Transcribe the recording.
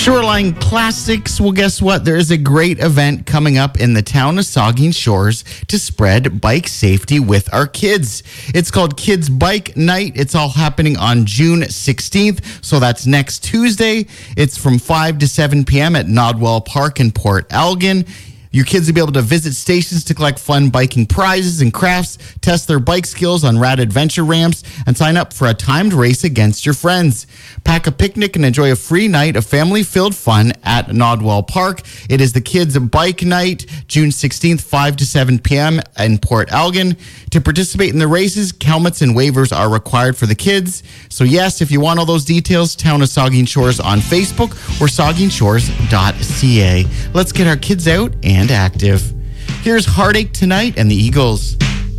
Shoreline Classics. Well, guess what? There is a great event coming up in the town of Saugeen Shores to spread bike safety with our kids. It's called Kids Bike Night. It's all happening on June 16th. So that's next Tuesday. It's from 5 to 7 p.m. at Nodwell Park in Port Elgin. Your kids will be able to visit stations to collect fun biking prizes and crafts, test their bike skills on rad adventure ramps, and sign up for a timed race against your friends. Pack a picnic and enjoy a free night of family-filled fun at Nodwell Park. It is the Kids Bike Night, June 16th, 5 to 7 p.m. in Port Elgin. To participate in the races, helmets and waivers are required for the kids. So yes, if you want all those details, Town of Saugeen Shores on Facebook or saugeenshores.ca. Let's get our kids out and active. Here's Heartache Tonight and the Eagles.